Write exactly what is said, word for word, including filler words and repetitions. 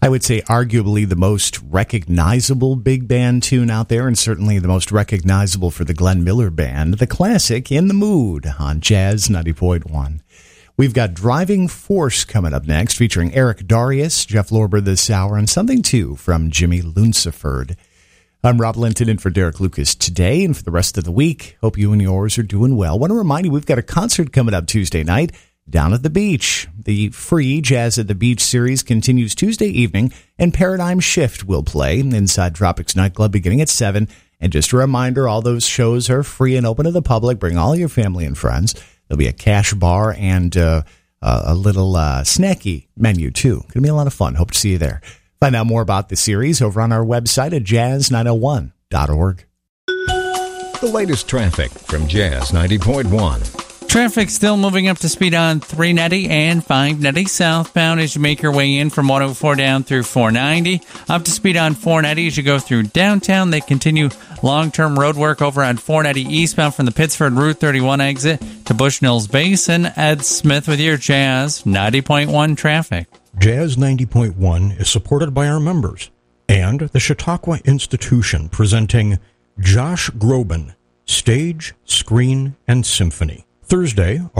I would say arguably the most recognizable big band tune out there, and certainly the most recognizable for the Glenn Miller Band, the classic In the Mood on Jazz ninety point one. We've got Driving Force coming up next, featuring Eric Darius, Jeff Lorber this hour, and something, too, from Jimmy Lunceford. I'm Rob Linton in for Derek Lucas today and for the rest of the week. Hope you and yours are doing well. I want to remind you we've got a concert coming up Tuesday night down at the beach. The free Jazz at the Beach series continues Tuesday evening, and Paradigm Shift will play inside Tropics Nightclub beginning at seven. And just a reminder, all those shows are free and open to the public. Bring all your family and friends. There'll be a cash bar and uh, uh, a little uh, snacky menu, too. Going to be a lot of fun. Hope to see you there. Find out more about the series over on our website at jazz nine oh one dot org. The latest traffic from Jazz ninety point one. Traffic still moving up to speed on three ninety and five ninety southbound as you make your way in from one oh four down through four ninety. Up to speed on four ninety as you go through downtown. They continue long-term road work over on four ninety eastbound from the Pittsford Route thirty-one exit to Bushnell's Basin. Ed Smith with your Jazz ninety point one traffic. Jazz ninety point one is supported by our members and the Chautauqua Institution, presenting Josh Groban, Stage, Screen, and Symphony. Thursday,